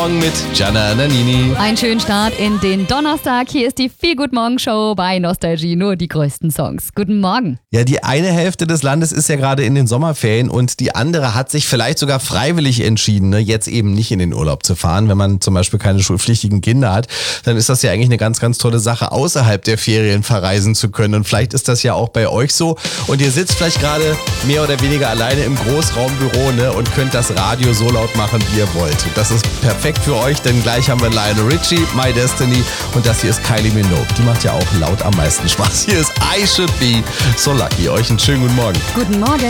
Morgen mit Gianna Nannini. Einen schönen Start in den Donnerstag. Hier ist die Feel-Good-Morgen-Show bei Nostalgie. Nur die größten Songs. Guten Morgen. Ja, die eine Hälfte des Landes ist ja gerade in den Sommerferien und die andere hat sich vielleicht sogar freiwillig entschieden, ne, jetzt eben nicht in den Urlaub zu fahren. Wenn man zum Beispiel keine schulpflichtigen Kinder hat, dann ist das ja eigentlich eine ganz, ganz tolle Sache, außerhalb der Ferien verreisen zu können. Und vielleicht ist das ja auch bei euch so. Und ihr sitzt vielleicht gerade mehr oder weniger alleine im Großraumbüro, ne, und könnt das Radio so laut machen, wie ihr wollt. Und das ist perfekt für euch, denn gleich haben wir Lionel Richie, My Destiny, und das hier ist Kylie Minogue. Die macht ja auch laut am meisten Spaß. Hier ist I Should Be So Lucky. Euch einen schönen guten Morgen. Guten Morgen.